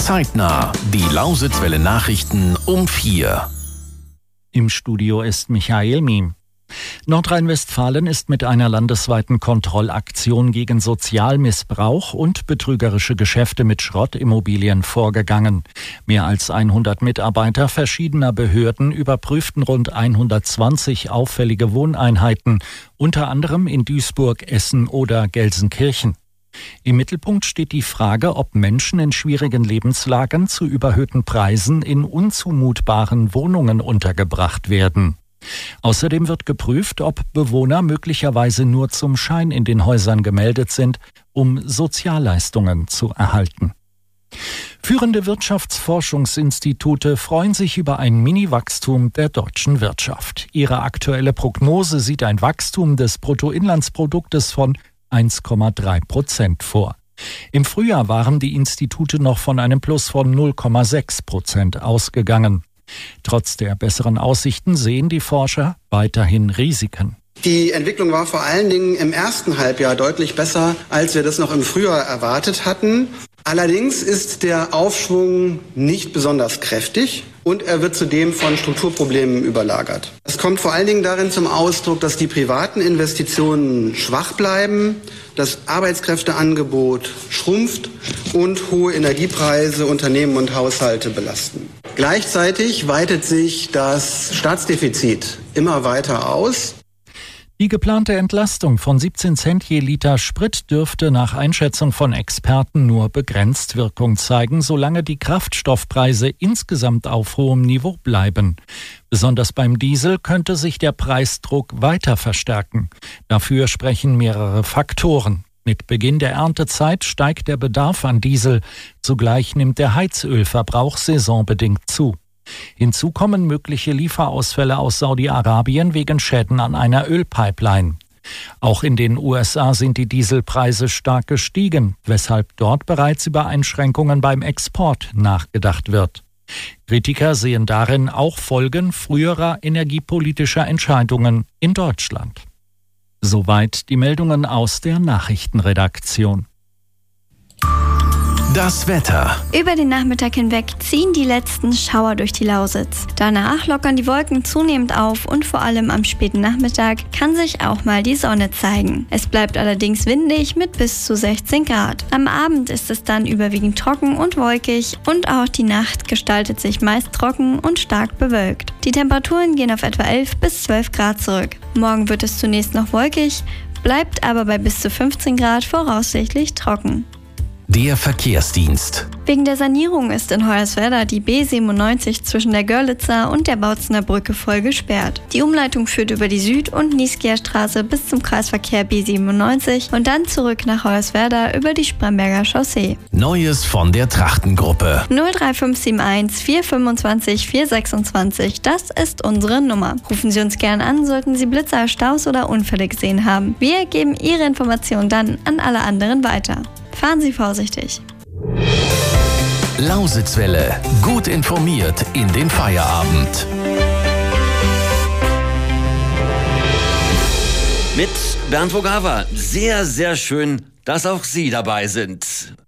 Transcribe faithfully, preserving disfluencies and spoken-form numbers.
Zeitnah, die Lausitzwelle Nachrichten um vier. Im Studio ist Michael Miem. Nordrhein-Westfalen ist mit einer landesweiten Kontrollaktion gegen Sozialmissbrauch und betrügerische Geschäfte mit Schrottimmobilien vorgegangen. Mehr als hundert Mitarbeiter verschiedener Behörden überprüften rund hundertzwanzig auffällige Wohneinheiten, unter anderem in Duisburg, Essen oder Gelsenkirchen. Im Mittelpunkt steht die Frage, ob Menschen in schwierigen Lebenslagen zu überhöhten Preisen in unzumutbaren Wohnungen untergebracht werden. Außerdem wird geprüft, ob Bewohner möglicherweise nur zum Schein in den Häusern gemeldet sind, um Sozialleistungen zu erhalten. Führende Wirtschaftsforschungsinstitute freuen sich über ein Mini-Wachstum der deutschen Wirtschaft. Ihre aktuelle Prognose sieht ein Wachstum des Bruttoinlandsproduktes von eins Komma drei Prozent vor. Im Frühjahr waren die Institute noch von einem Plus von null Komma sechs Prozent ausgegangen. Trotz der besseren Aussichten sehen die Forscher weiterhin Risiken. Die Entwicklung war vor allen Dingen im ersten Halbjahr deutlich besser, als wir das noch im Frühjahr erwartet hatten. Allerdings ist der Aufschwung nicht besonders kräftig und er wird zudem von Strukturproblemen überlagert. Es kommt vor allen Dingen darin zum Ausdruck, dass die privaten Investitionen schwach bleiben, das Arbeitskräfteangebot schrumpft und hohe Energiepreise Unternehmen und Haushalte belasten. Gleichzeitig weitet sich das Staatsdefizit immer weiter aus. Die geplante Entlastung von siebzehn Cent je Liter Sprit dürfte nach Einschätzung von Experten nur begrenzt Wirkung zeigen, solange die Kraftstoffpreise insgesamt auf hohem Niveau bleiben. Besonders beim Diesel könnte sich der Preisdruck weiter verstärken. Dafür sprechen mehrere Faktoren. Mit Beginn der Erntezeit steigt der Bedarf an Diesel. Zugleich nimmt der Heizölverbrauch saisonbedingt zu. Hinzu kommen mögliche Lieferausfälle aus Saudi-Arabien wegen Schäden an einer Ölpipeline. Auch in den U S A sind die Dieselpreise stark gestiegen, weshalb dort bereits über Einschränkungen beim Export nachgedacht wird. Kritiker sehen darin auch Folgen früherer energiepolitischer Entscheidungen in Deutschland. Soweit die Meldungen aus der Nachrichtenredaktion. Das Wetter. Über den Nachmittag hinweg ziehen die letzten Schauer durch die Lausitz. Danach lockern die Wolken zunehmend auf und vor allem am späten Nachmittag kann sich auch mal die Sonne zeigen. Es bleibt allerdings windig mit bis zu sechzehn Grad. Am Abend ist es dann überwiegend trocken und wolkig und auch die Nacht gestaltet sich meist trocken und stark bewölkt. Die Temperaturen gehen auf etwa elf bis zwölf Grad zurück. Morgen wird es zunächst noch wolkig, bleibt aber bei bis zu fünfzehn Grad voraussichtlich trocken. Der Verkehrsdienst. Wegen der Sanierung ist in Hoyerswerda die B siebenundneunzig zwischen der Görlitzer und der Bautzener Brücke voll gesperrt. Die Umleitung führt über die Süd- und Nieskjer Straße bis zum Kreisverkehr B siebenundneunzig und dann zurück nach Hoyerswerda über die Spremberger Chaussee. Neues von der Trachtengruppe. null drei fünf sieben eins vier fünfundzwanzig vier sechsundzwanzig, das ist unsere Nummer. Rufen Sie uns gern an, sollten Sie Blitzer, Staus oder Unfälle gesehen haben. Wir geben Ihre Informationen dann an alle anderen weiter. Fahren Sie vorsichtig. Lausitzwelle. Gut informiert in den Feierabend. Mit Bernd Vogava. Sehr, sehr schön, dass auch Sie dabei sind.